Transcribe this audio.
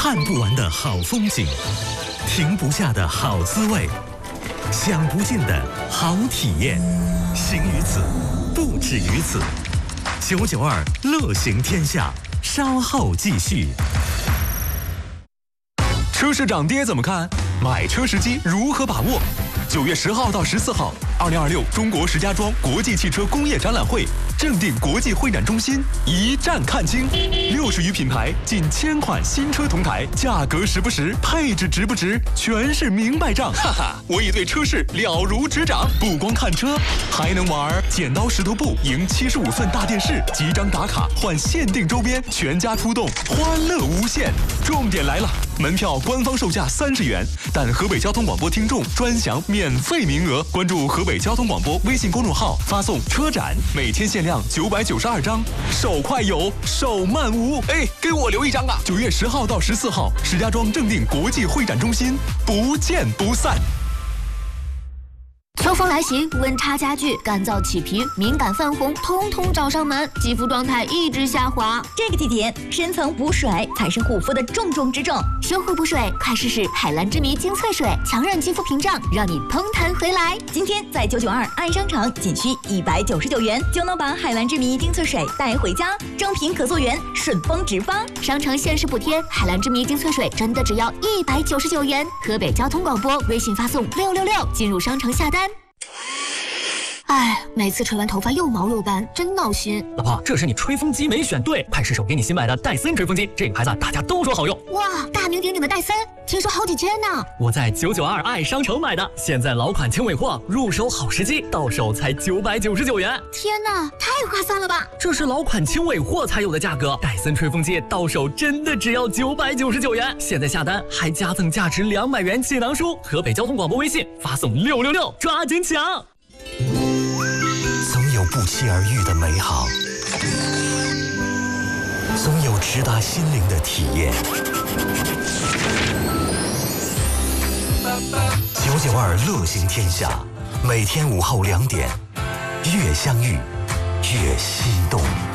看不完的好风景，停不下的好滋味，享不尽的好体验。行于此，不止于此。992乐行天下，稍后继续。 车市涨跌怎么看？买车时机如何把握？9月10号到14号，2026中国石家庄国际汽车工业展览会正定国际会展中心一站看清，60余品牌，近1000款新车同台，价格实不实，配置值不值，全是明白账。哈哈，我已对车市了如指掌，不光看车，还能玩剪刀石头布赢75寸大电视，集章打卡换限定周边，全家出动，欢乐无限。重点来了，门票官方售价30元，但河北交通广播听众专享免费名额。关注河北交通广播微信公众号，发送车展，每天限量992张，手快有，手慢无。哎，给我留一张啊！9月10号到14号，石家庄正定国际会展中心，不见不散。 秋风来袭，温差加剧，干燥起皮、敏感泛红，通通找上门，肌肤状态一直下滑。 这个季节，深层补水才是护肤的重中之重。 修护补水，快试试海蓝之谜精粹水，强韧肌肤屏障，让你嘭弹回来。 今天在992爱商城，仅需199元就能把海蓝之谜精粹水带回家，正品可溯源，顺丰直发。 商城限时补贴，海蓝之谜精粹水真的只要199元。河北交通广播微信发送666进入商城下单。哎，每次吹完头发又毛又干，真闹心。 老婆，这是你吹风机没选对，派试手给你新买的戴森吹风机，这个牌子大家都说好用。 哇，大名鼎鼎的戴森，听说好几千呢。 我在992爱商城买的，现在老款轻尾货，入手好时机，到手才999元。 天哪，太划算了吧！ 这是老款轻尾货才有的价格，戴森吹风机到手真的只要999元。现在下单还加赠价值200元锦囊书。河北交通广播微信发送666，抓紧抢！ 总有不期而遇的美好，总有直达心灵的体验。992乐行天下，每天午后2点，越相遇越心动。